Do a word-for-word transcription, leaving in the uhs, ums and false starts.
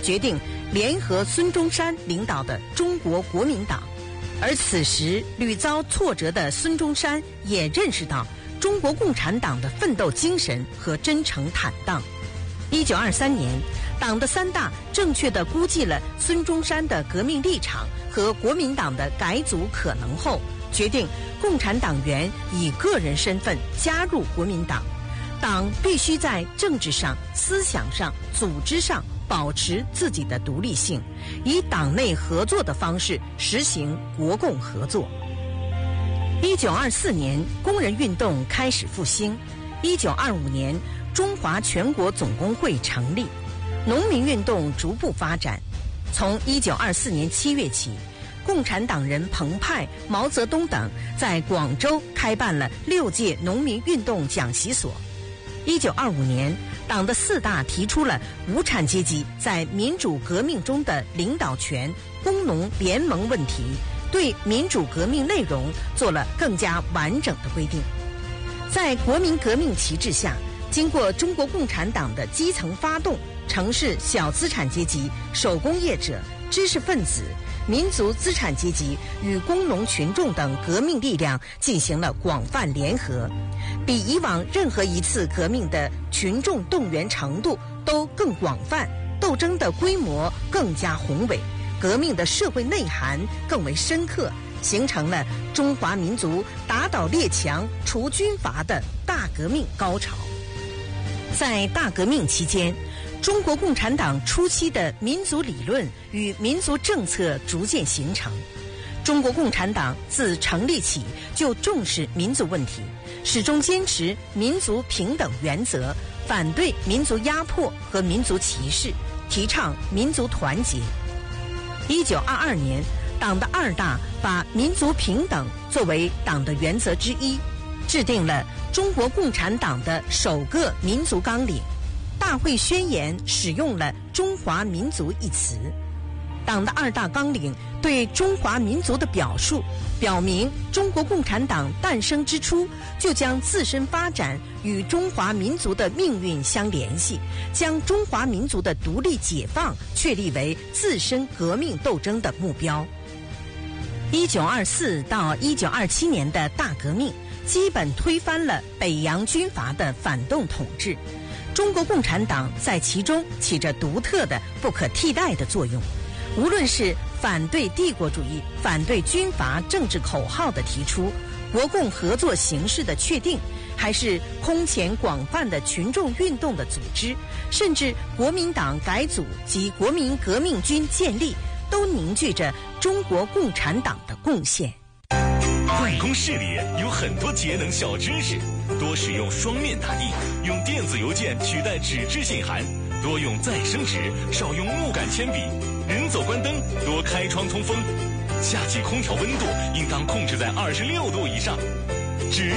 决定联合孙中山领导的中国国民党。而此时屡遭挫折的孙中山也认识到中国共产党的奋斗精神和真诚坦荡。一九二三年，党的三大正确地估计了孙中山的革命立场和国民党的改组可能后，决定共产党员以个人身份加入国民党，党必须在政治上、思想上、组织上保持自己的独立性，以党内合作的方式实行国共合作。一九二四年，工人运动开始复兴。一九二五年，中华全国总工会成立，农民运动逐步发展。从一九二四年七月起，共产党人彭湃、毛泽东等在广州开办了六届农民运动讲习所。一九二五年，党的四大提出了无产阶级在民主革命中的领导权、工农联盟问题，对民主革命内容做了更加完整的规定。在国民革命旗帜下，经过中国共产党的基层发动，城市小资产阶级、手工业者、知识分子、民族资产阶级与工农群众等革命力量进行了广泛联合，比以往任何一次革命的群众动员程度都更广泛，斗争的规模更加宏伟，革命的社会内涵更为深刻，形成了中华民族打倒列强、除军阀的大革命高潮。在大革命期间，中国共产党初期的民族理论与民族政策逐渐形成。中国共产党自成立起就重视民族问题，始终坚持民族平等原则，反对民族压迫和民族歧视，提倡民族团结。一九二二年，党的二大把民族平等作为党的原则之一，制定了中国共产党的首个民族纲领。大会宣言使用了中华民族一词。党的二大纲领对中华民族的表述，表明中国共产党诞生之初就将自身发展与中华民族的命运相联系，将中华民族的独立解放确立为自身革命斗争的目标。一九二四到一九二七年的大革命基本推翻了北洋军阀的反动统治，中国共产党在其中起着独特的、不可替代的作用。无论是反对帝国主义、反对军阀政治口号的提出，国共合作形势的确定，还是空前广泛的群众运动的组织，甚至国民党改组及国民革命军建立，都凝聚着中国共产党的贡献。 办公室里有很多节能小知识，多使用双面打印，用电子邮件取代纸质信函，多用再生纸，少用木杆铅笔，人走关灯，多开窗通风。夏季空调温度应当控制在二十六度以上。纸